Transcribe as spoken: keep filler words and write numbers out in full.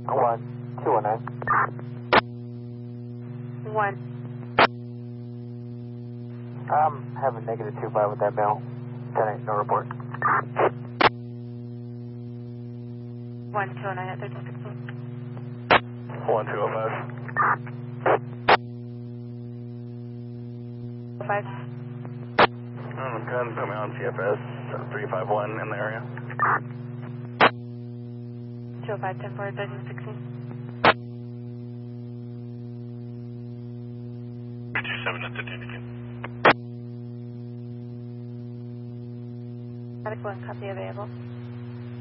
One, two one nine. One. I'm having negative two five with that mail. ten eight, no report. One two oh nine at thirteen sixteen. One two oh five. Five. Oh, go ahead and put me on C F S three five one in the area. two oh five ten four thirteen sixteen. two seven at thirteen sixteen. Static one, copy available.